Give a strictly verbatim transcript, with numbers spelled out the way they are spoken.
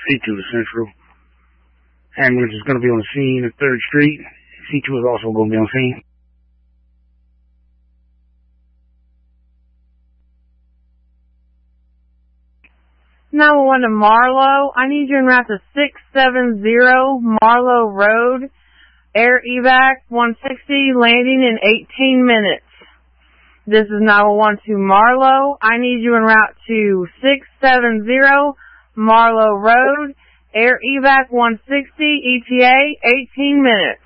C two is Central. Ambulance is going to be on the scene at third Street. C two is also going to be on scene. nine one one to Marlow. I need you en route to six seven zero Marlow Road. Air evac one sixty, landing in eighteen minutes. This is nine one one to Marlow. I need you en route to six seven zero Marlow Road. Air evac one sixty, E T A eighteen minutes.